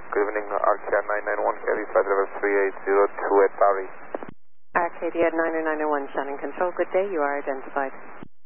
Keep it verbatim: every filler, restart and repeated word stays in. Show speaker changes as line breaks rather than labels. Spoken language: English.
Good evening, Arcadia nine nine one, Heavy Flight Level three eight zero two at Paris.
Arcadia nine nine one, Shannon Control, good day, you are identified.